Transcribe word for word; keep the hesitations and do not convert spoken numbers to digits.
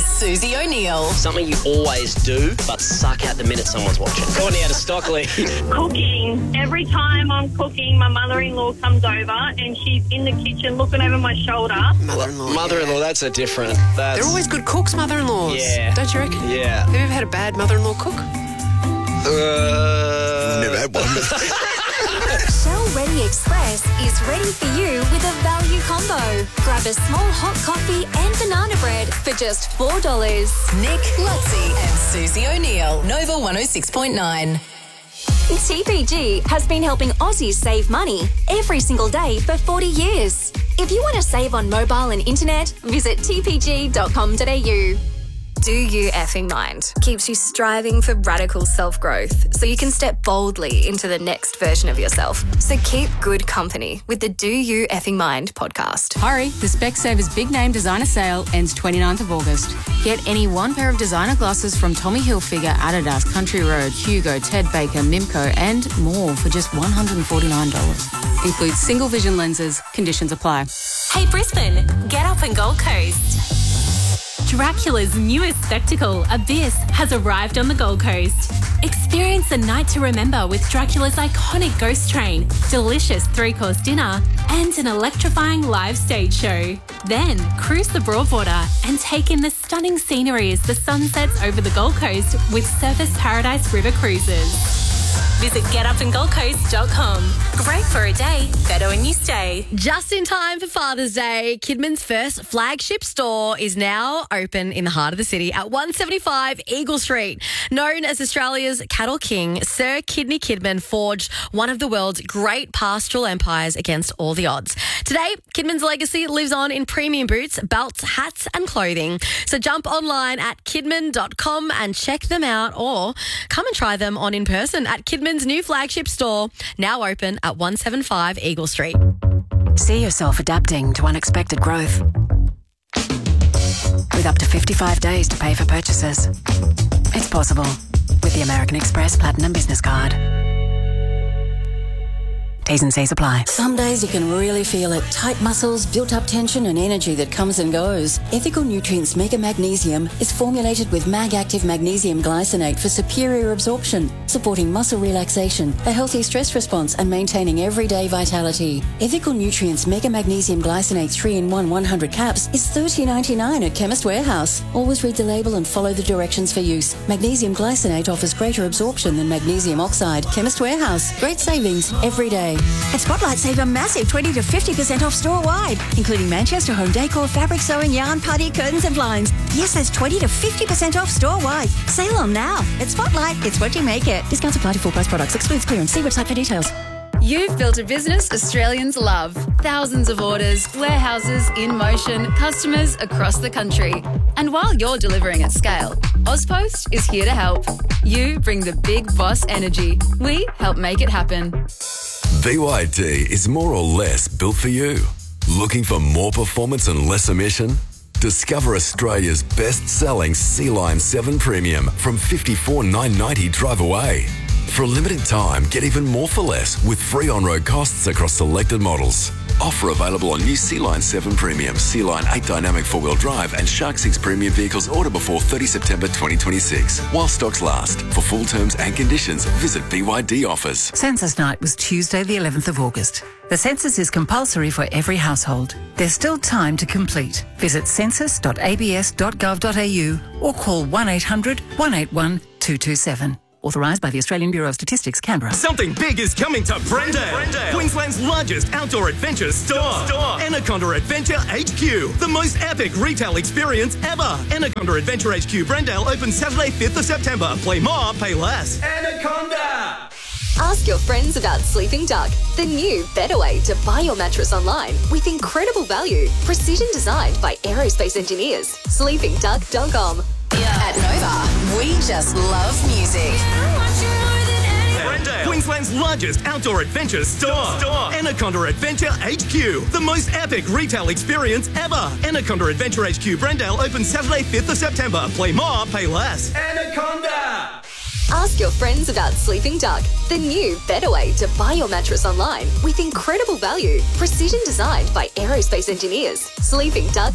Susie O'Neill. Something you always do, but suck out the minute someone's watching. Go on out of Stockley. Cooking. Every time I'm cooking, my mother-in-law comes over and she's in the kitchen looking over my shoulder. Mother-in-law. Mother-in-law, that's a different. That's... They're always good cooks, mother-in-laws. Yeah. Don't you reckon? Yeah. Have you ever had a bad mother-in-law cook? Uh... Never had one. Shell Ready Express is ready for you with a value combo. Grab a small hot coffee and banana bread for just four dollars. Nick, Lutzi and Susie O'Neill. Nova one oh six point nine. T P G has been helping Aussies save money every single day for forty years. If you want to save on mobile and internet, visit t p g dot com dot a u. Do You Effing Mind keeps you striving for radical self-growth so you can step boldly into the next version of yourself. So keep good company with the Do You Effing Mind podcast. Hurry, the Specsavers Big Name Designer Sale ends twenty-ninth of August. Get any one pair of designer glasses from Tommy Hilfiger, Adidas, Country Road, Hugo, Ted Baker, Mimco and more for just one hundred forty-nine dollars. Includes single vision lenses. Conditions apply. Hey Brisbane, get up and Gold Coast. Dracula's newest spectacle, Abyss, has arrived on the Gold Coast. Experience a night to remember with Dracula's iconic ghost train, delicious three-course dinner, and an electrifying live stage show. Then, cruise the Broadwater and take in the stunning scenery as the sun sets over the Gold Coast with Surfers Paradise River Cruises. Visit get up and gold coast dot com. Great for a day, better when you stay. Just in time for Father's Day, Kidman's first flagship store is now open in the heart of the city at one seventy-five Eagle Street. Known as Australia's cattle king, Sir Kidney Kidman forged one of the world's great pastoral empires against all the odds. Today, Kidman's legacy lives on in premium boots, belts, hats and clothing. So jump online at kidman dot com and check them out, or come and try them on in person at Kidman's new flagship store, now open at one seventy-five Eagle Street. See yourself adapting to unexpected growth. With up to fifty-five days to pay for purchases. It's possible with the American Express Platinum Business Card. T's and C's apply. Some days you can really feel it. Tight muscles, built-up tension and energy that comes and goes. Ethical Nutrients Mega Magnesium is formulated with Mag-Active Magnesium Glycinate for superior absorption, supporting muscle relaxation, a healthy stress response and maintaining everyday vitality. Ethical Nutrients Mega Magnesium Glycinate three in one one hundred caps is thirty dollars ninety-nine at Chemist Warehouse. Always read the label and follow the directions for use. Magnesium Glycinate offers greater absorption than magnesium oxide. Chemist Warehouse. Great savings every day. At Spotlight, save a massive twenty to fifty percent off store-wide, including Manchester home decor, fabric sewing, yarn, putty, curtains and blinds. Yes, that's twenty to fifty percent off store-wide. Sale on now. At Spotlight, it's what you make it. Discounts apply to full-price products. Excludes clearance. See website for details. You've built a business Australians love. Thousands of orders, warehouses in motion, customers across the country. And while you're delivering at scale, Ozpost is here to help. You bring the big boss energy. We help make it happen. B Y D is more or less built for you. Looking for more performance and less emission? Discover Australia's best-selling Sea Line seven Premium from fifty-four thousand nine hundred ninety dollars drive away. For a limited time, get even more for less with free on-road costs across selected models. Offer available on new Sea Line seven Premium, Sea Line eight Dynamic four-wheel drive and Shark six Premium vehicles order before thirtieth September twenty twenty-six. While stocks last. For full terms and conditions, visit B Y D Offers. Census night was Tuesday the eleventh of August. The census is compulsory for every household. There's still time to complete. Visit census dot a b s dot gov dot a u or call one eight hundred, one eight one, two two seven. Authorised by the Australian Bureau of Statistics, Canberra. Something big is coming to Brendale. Brendale. Queensland's largest outdoor adventure store. store. Anaconda Adventure H Q. The most epic retail experience ever. Anaconda Adventure H Q Brendale opens Saturday fifth of September. Play more, pay less. Anaconda! Ask your friends about Sleeping Duck, the new, better way to buy your mattress online with incredible value. Precision designed by aerospace engineers. sleeping duck dot com. At Nova, we just love music. Brendale. Queensland's largest outdoor adventure store. store. Anaconda Adventure H Q. The most epic retail experience ever. Anaconda Adventure H Q Brendale opens Saturday fifth of September. Play more, pay less. Anaconda! Ask your friends about Sleeping Duck, the new, better way to buy your mattress online with incredible value. Precision designed by aerospace engineers. sleeping duck